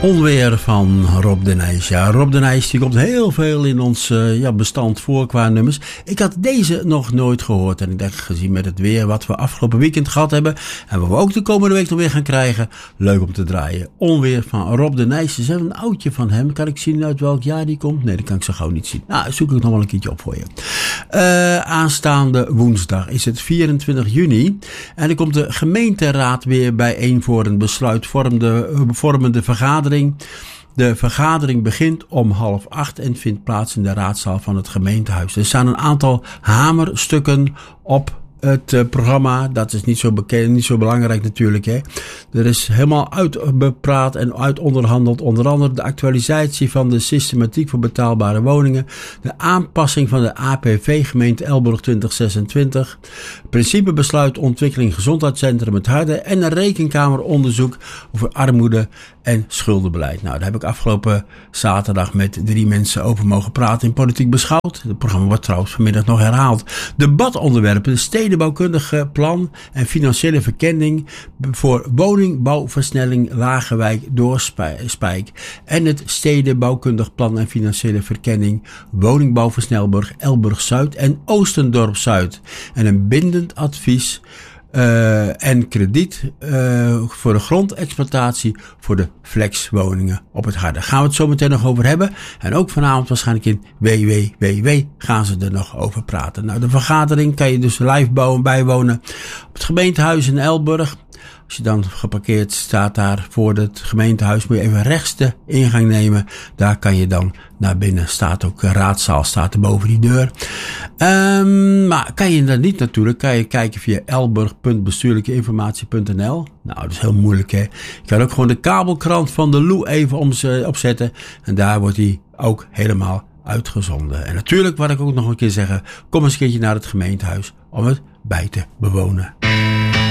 Onweer van Rob de Nijs. Ja, Rob de Nijs die komt heel veel in ons bestand voor qua nummers. Ik had deze nog nooit gehoord. En ik dacht, gezien met het weer wat we afgelopen weekend gehad hebben. En wat we ook de komende week nog weer gaan krijgen. Leuk om te draaien. Onweer van Rob de Nijs. Er is een oudje van hem. Kan ik zien uit welk jaar die komt? Nee, dat kan ik zo gauw niet zien. Nou, zoek ik nog wel een keertje op voor je. Aanstaande woensdag is het 24 juni. En dan komt de gemeenteraad weer bijeen voor een besluitvormende vergadering. De vergadering begint om 7:30 en vindt plaats in de raadzaal van het gemeentehuis. Er staan een aantal hamerstukken op het programma. Dat is niet zo bekend, niet zo belangrijk natuurlijk. Hè. Er is helemaal uitbepraat en uitonderhandeld. Onder andere de actualisatie van de systematiek voor betaalbare woningen. De aanpassing van de APV gemeente Elburg 2026. Principebesluit ontwikkeling gezondheidscentrum Het Harde. En een rekenkameronderzoek over armoede en schuldenbeleid. Nou, daar heb ik afgelopen zaterdag met 3 mensen over mogen praten in Politiek Beschouwd. Het programma wordt trouwens vanmiddag nog herhaald. Debatonderwerpen, de stedenbouwkundige plan en financiële verkenning voor woningbouwversnelling Lagerwijk Doorspijk. En het stedenbouwkundig plan en financiële verkenning woningbouwversnelburg Elburg Zuid en Oostendorp Zuid. En een bindend advies en krediet voor de grondexploitatie voor de flexwoningen op het Harde. Gaan we het zo meteen nog over hebben. En ook vanavond waarschijnlijk in WWWW gaan ze er nog over praten. Nou, de vergadering kan je dus live bijwonen op het gemeentehuis in Elburg. Als je dan geparkeerd staat daar voor het gemeentehuis, moet je even rechts de ingang nemen. Daar kan je dan naar binnen. Staat ook raadzaal, staat er boven die deur. Maar kan je dat niet natuurlijk, kan je kijken via elburg.bestuurlijkeinformatie.nl. Nou, dat is heel moeilijk hè. Je kan ook gewoon de kabelkrant van de Lou even opzetten. En daar wordt die ook helemaal uitgezonden. En natuurlijk, wat ik ook nog een keer zeggen, kom eens een keertje naar het gemeentehuis om het bij te bewonen.